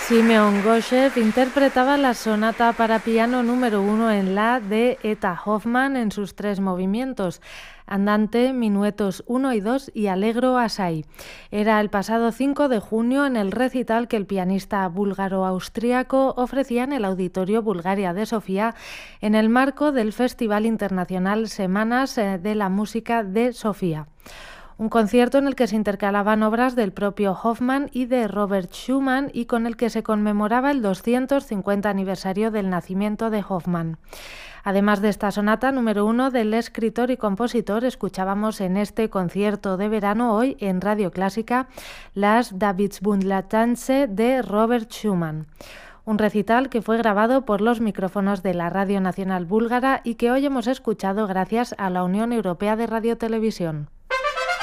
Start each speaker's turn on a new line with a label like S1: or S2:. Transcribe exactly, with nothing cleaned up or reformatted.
S1: Simeon Goshev interpretaba la sonata para piano número uno en la de Etta Hoffmann en sus tres movimientos: Andante, Minuetos uno y dos y Allegro assai. Era el pasado cinco de junio en el recital que el pianista búlgaro-austríaco ofrecía en el Auditorio Bulgaria de Sofía en el marco del Festival Internacional Semanas de la Música de Sofía. Un concierto en el que se intercalaban obras del propio Hoffmann y de Robert Schumann y con el que se conmemoraba el doscientos cincuenta aniversario del nacimiento de Hoffmann. Además de esta sonata número uno del escritor y compositor, escuchábamos en este concierto de verano hoy en Radio Clásica las Davidsbund-Latance de Robert Schumann. Un recital que fue grabado por los micrófonos de la Radio Nacional Búlgara y que hoy hemos escuchado gracias a la Unión Europea de Radiotelevisión.